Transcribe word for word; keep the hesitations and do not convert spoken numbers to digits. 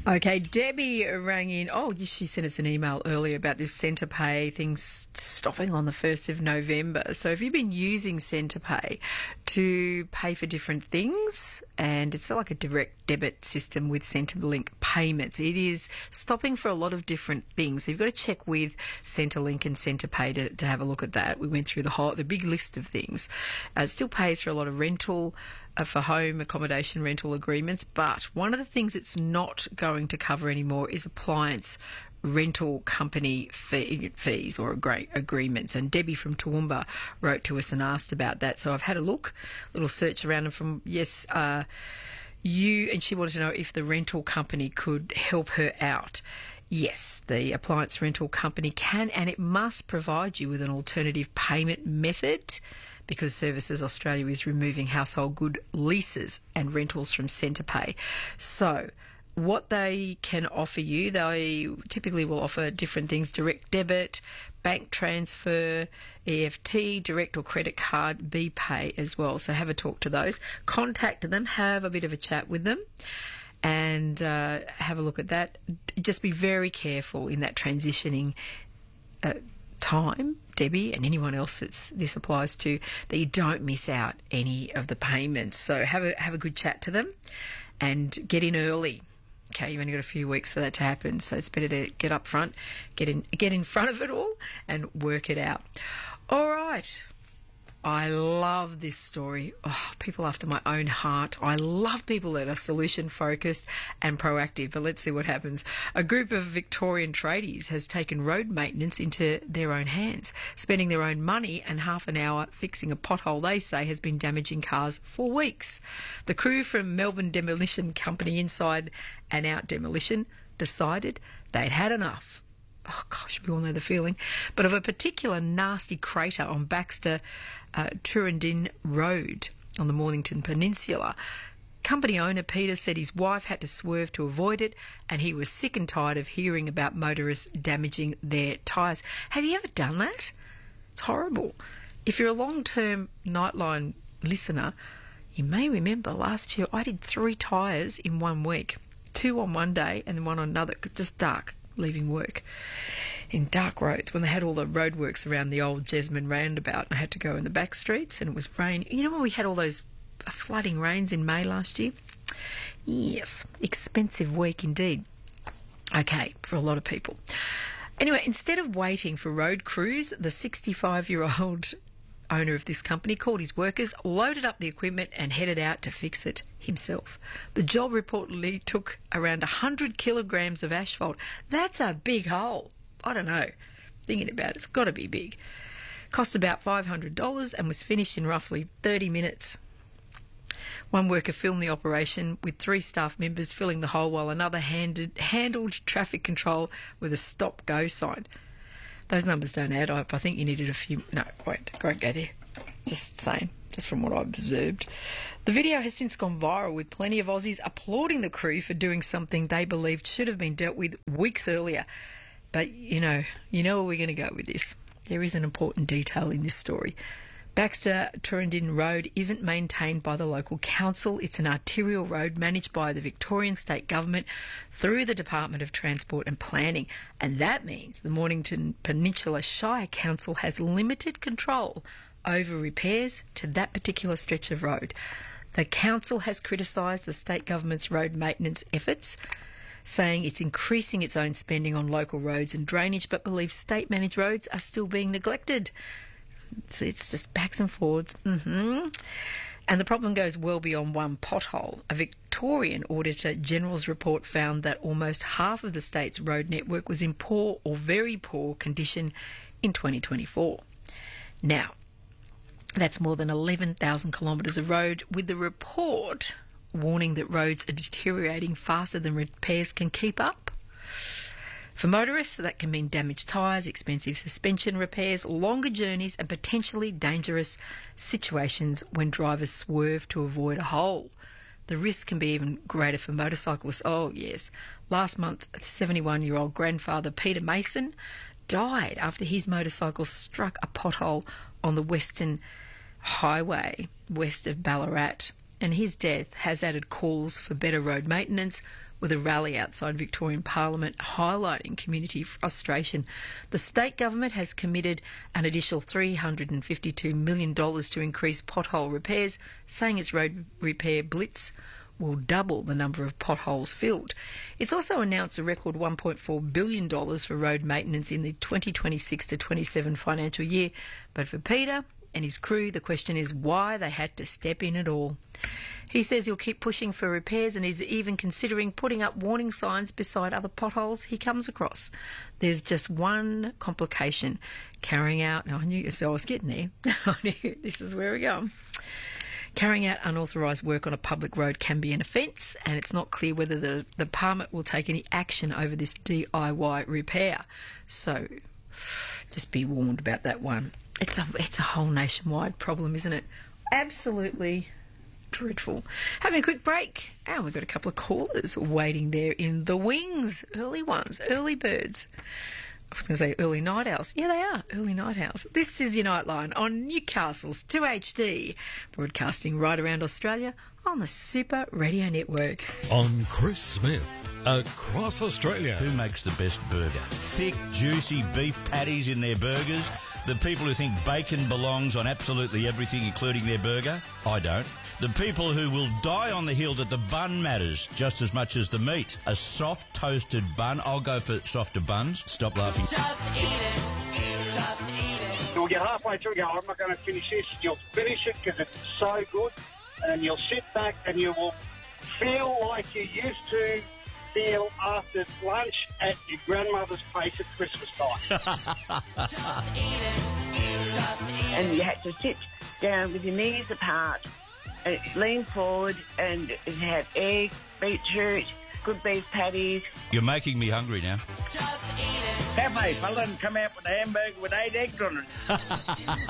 Okay, Debbie rang in. Oh, she sent us an email earlier about this Centrepay thing stopping on the first of November. So if you've been using Centrepay to pay for different things, and it's like a direct debit system with Centrelink payments, it is stopping for a lot of different things. So you've got to check with Centrelink and Centrepay to, to have a look at that. We went through the whole, the big list of things. Uh, it still pays for a lot of rental, uh, for home accommodation rental agreements, but one of the things it's not going to cover anymore is appliance rental company fee, fees or agree, agreements. And Debbie from Toowoomba wrote to us and asked about that. So I've had a look, a little search around, and from, yes, uh, you, and she wanted to know if the rental company could help her out. Yes, the appliance rental company can, and it must provide you with an alternative payment method, because Services Australia is removing household good leases and rentals from Centrepay. So what they can offer you, they typically will offer different things: direct debit, bank transfer, E F T, direct or credit card, BPay as well. So have a talk to those. Contact them, have a bit of a chat with them, and uh, have a look at that. Just be very careful in that transitioning uh, time, Debbie, and anyone else that this applies to, that you don't miss out any of the payments. So have a have a good chat to them and get in early. Okay, you've only got a few weeks for that to happen, so it's better to get up front, get in, get in front of it all, and work it out. All right. I love this story. Oh, people after my own heart. I love people that are solution-focused and proactive, but let's see what happens. A group of Victorian tradies has taken road maintenance into their own hands, spending their own money and half an hour fixing a pothole they say has been damaging cars for weeks. The crew from Melbourne Demolition Company Inside and Out Demolition decided they'd had enough. Oh, gosh, we all know the feeling. But of a particular nasty crater on Baxter uh, Turrendine Road on the Mornington Peninsula. Company owner Peter said his wife had to swerve to avoid it, and he was sick and tired of hearing about motorists damaging their tyres. Have you ever done that? It's horrible. If you're a long-term Nightline listener, you may remember last year I did three tyres in one week. Two on one day and then one on another, just dark, leaving work in dark roads when they had all the roadworks around the old Jesmond roundabout, and I had to go in the back streets, and it was raining. You know when we had all those flooding rains in May last year? Yes, expensive week indeed. Okay, for a lot of people. Anyway, instead of waiting for road crews, the sixty-five-year-old owner of this company called his workers, loaded up the equipment and headed out to fix it himself. The job reportedly took around one hundred kilograms of asphalt. That's a big hole. I don't know. Thinking about it, it's got to be big. Cost about five hundred dollars and was finished in roughly thirty minutes. One worker filmed the operation with three staff members filling the hole, while another handed, handled traffic control with a stop-go sign. Those numbers don't add up. I think you needed a few... No, wait, I won't go there. Just saying, just from what I observed. The video has since gone viral, with plenty of Aussies applauding the crew for doing something they believed should have been dealt with weeks earlier. But, you know, you know where we're going to go with this. There is an important detail in this story. Baxter Turrendine Road isn't maintained by the local council. It's an arterial road managed by the Victorian State Government through the Department of Transport and Planning. And that means the Mornington Peninsula Shire Council has limited control over repairs to that particular stretch of road. The council has criticised the state government's road maintenance efforts, saying it's increasing its own spending on local roads and drainage, but believes state-managed roads are still being neglected. It's, it's just backs and forwards. Mm-hmm. And the problem goes well beyond one pothole. A Victorian Auditor General's report found that almost half of the state's road network was in poor or very poor condition in twenty twenty-four. Now, that's more than eleven thousand kilometres of road, with the report warning that roads are deteriorating faster than repairs can keep up. For motorists, that can mean damaged tyres, expensive suspension repairs, longer journeys and potentially dangerous situations when drivers swerve to avoid a hole. The risk can be even greater for motorcyclists. Oh, yes. Last month, seventy-one-year-old grandfather Peter Mason died after his motorcycle struck a pothole on the Western Highway west of Ballarat. And his death has added calls for better road maintenance, with a rally outside Victorian Parliament highlighting community frustration. The state government has committed an additional three hundred fifty-two million dollars to increase pothole repairs, saying its road repair blitz will double the number of potholes filled. It's also announced a record one point four billion dollars for road maintenance in the twenty twenty-six to twenty-seven financial year. But for Peter and his crew, the question is why they had to step in at all. He says he'll keep pushing for repairs and is even considering putting up warning signs beside other potholes he comes across. There's just one complication. Carrying out... Oh, I knew... So I was getting there. I knew this is where we're going. Carrying out unauthorised work on a public road can be an offence, and it's not clear whether the, the department will take any action over this D I Y repair. So just be warned about that one. It's a, it's a whole nationwide problem, isn't it? Absolutely dreadful. Having a quick break, and we've got a couple of callers waiting there in the wings. Early ones, early birds. I was going to say early night owls. Yeah, they are, early night owls. This is your Nightline on Newcastle's two H D, broadcasting right around Australia on the Super Radio Network. On Chris Smith, across Australia. Who makes the best burger? Thick, juicy beef patties in their burgers? The people who think bacon belongs on absolutely everything, including their burger? I don't. The people who will die on the hill that the bun matters just as much as the meat. A soft toasted bun. I'll go for softer buns. Stop laughing. Just eat it. Just eat it. You'll get halfway through and go, I'm not going to finish this. You'll finish it because it's so good. And you'll sit back and you will feel like you used to feel after lunch at your grandmother's place at Christmas time. Just eat it. Just eat it. And you had to sit down with your knees apart and lean forward and have egg, beetroot, good beef patties. You're making me hungry now. Just eat it. Cafe fella and come out with a hamburger with eight eggs on it.